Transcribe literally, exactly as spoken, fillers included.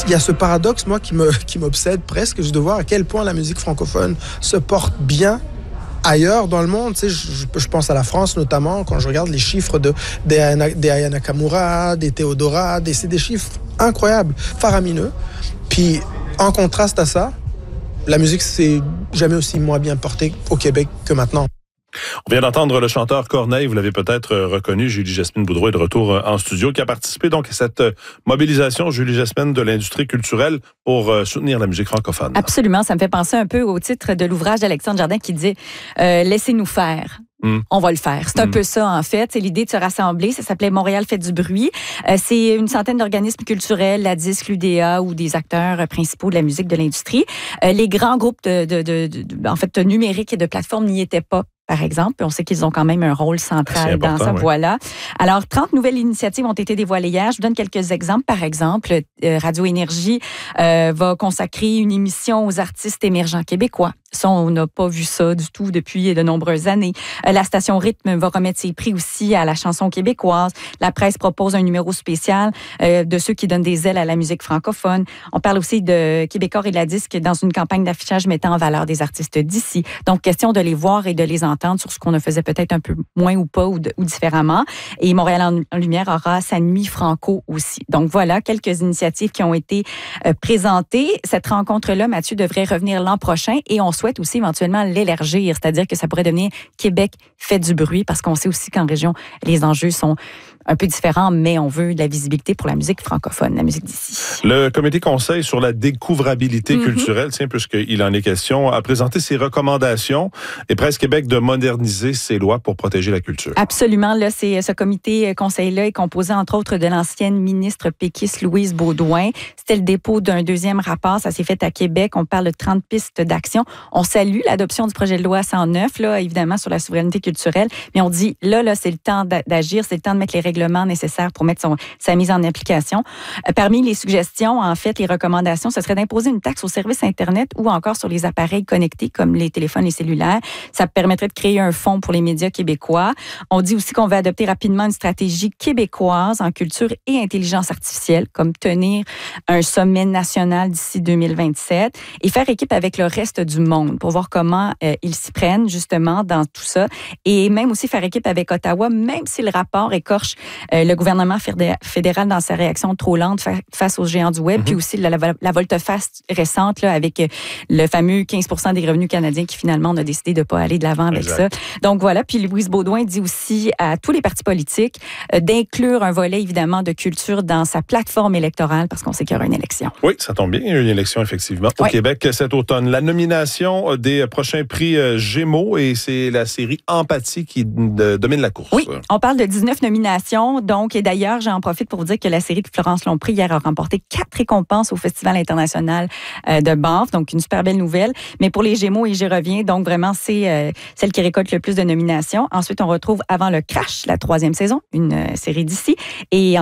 il y a ce paradoxe, moi, qui me, qui m'obsède presque, de voir à quel point la musique francophone se porte bien ailleurs dans le monde. Tu sais, je, je pense à la France notamment, quand je regarde les chiffres de, des, Ayana, des Aya Nakamura, des Théodora, des, c'est des chiffres incroyables, faramineux. Puis, en contraste à ça, la musique s'est jamais aussi moins bien portée au Québec que maintenant. On vient d'entendre le chanteur Corneille, vous l'avez peut-être reconnu, Julie-Jasmine Boudreau est de retour en studio, qui a participé donc à cette mobilisation, Julie-Jasmine, de l'industrie culturelle pour soutenir la musique francophone. Absolument, ça me fait penser un peu au titre de l'ouvrage d'Alexandre Jardin qui dit euh, « Laissez-nous faire ». Mm. On va le faire. C'est un mm. peu ça, en fait. C'est l'idée de se rassembler. Ça s'appelait Montréal fait du bruit. Euh, c'est une centaine d'organismes culturels, la disque, l'U D A ou des acteurs principaux de la musique de l'industrie. Euh, les grands groupes de, de, de, de, en fait, numériques et de plateformes n'y étaient pas. Par exemple, on sait qu'ils ont quand même un rôle central dans ça. Oui. Voilà. Alors, trente nouvelles initiatives ont été dévoilées hier. Je vous donne quelques exemples. Par exemple, euh, Radio Énergie euh, va consacrer une émission aux artistes émergents québécois. Ça, on n'a pas vu ça du tout depuis de nombreuses années. Euh, la station Rythme va remettre ses prix aussi à la chanson québécoise. La presse propose un numéro spécial euh, de ceux qui donnent des ailes à la musique francophone. On parle aussi de Québécois et de la disque dans une campagne d'affichage mettant en valeur des artistes d'ici. Donc, question de les voir et de les entendre sur ce qu'on ne faisait peut-être un peu moins ou pas ou, de, ou différemment. Et Montréal en, en Lumière aura sa nuit franco aussi. Donc voilà, quelques initiatives qui ont été euh, présentées. Cette rencontre-là, Mathieu, devrait revenir l'an prochain et on souhaite aussi éventuellement l'élargir, c'est-à-dire que ça pourrait devenir Québec fait du bruit parce qu'on sait aussi qu'en région, les enjeux sont un peu différents, mais on veut de la visibilité pour la musique francophone, la musique d'ici. Le comité conseil sur la découvrabilité mm-hmm. culturelle, tiens, puisqu'il en est question, a présenté ses recommandations et Presse Québec de moderniser ses lois pour protéger la culture. Absolument. Là, c'est, ce comité conseil-là est composé, entre autres, de l'ancienne ministre péquiste Louise Beaudoin. C'était le dépôt d'un deuxième rapport. Ça s'est fait à Québec. On parle de trente pistes d'action. On salue l'adoption du projet de loi cent neuf, là, évidemment, sur la souveraineté culturelle, mais on dit, là, là, c'est le temps d'agir, c'est le temps de mettre les règlements nécessaires pour mettre son, sa mise en application. Euh, parmi les suggestions, en fait, les recommandations, ce serait d'imposer une taxe aux services Internet ou encore sur les appareils connectés comme les téléphones et cellulaires. Ça permettrait de créer un fonds pour les médias québécois. On dit aussi qu'on va adopter rapidement une stratégie québécoise en culture et intelligence artificielle, comme tenir un sommet national d'ici deux mille vingt-sept et faire équipe avec le reste du monde pour voir comment euh, ils s'y prennent justement dans tout ça et même aussi faire équipe avec Ottawa, même si le rapport écorche Euh, le gouvernement fédéral dans sa réaction trop lente fa- face aux géants du web, mm-hmm. puis aussi la, la, la volte-face récente là, avec euh, le fameux quinze pour cent des revenus canadiens qui finalement on a décidé de ne pas aller de l'avant avec exact. Ça. Donc voilà, puis Louise Beaudoin dit aussi à tous les partis politiques euh, d'inclure un volet évidemment de culture dans sa plateforme électorale parce qu'on sait qu'il y aura une élection. Oui, ça tombe bien, il y a une élection effectivement au oui. Québec cet automne. La nomination des prochains prix Gémeaux et c'est la série Empathie qui de, domine la course. Oui, on parle de dix-neuf nominations. Donc, et d'ailleurs, j'en profite pour vous dire que la série de Florence Lompré hier a remporté quatre récompenses au Festival international euh, de Banff. Donc, une super belle nouvelle. Mais pour les Gémeaux, et j'y reviens, donc vraiment, c'est euh, celle qui récolte le plus de nominations. Ensuite, on retrouve Avant le crash, la troisième saison, une euh, série d'ici. Et